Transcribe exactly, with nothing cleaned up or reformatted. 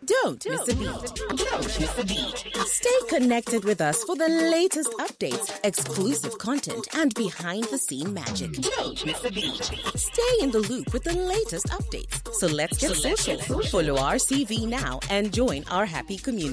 Don't miss a beat. Don't miss a beat. Stay connected with us for the latest updates, exclusive content, and behind-the-scene magic. Don't miss a beat. Stay in the loop with the latest updates. So let's get social. Follow our C V now and join our happy community.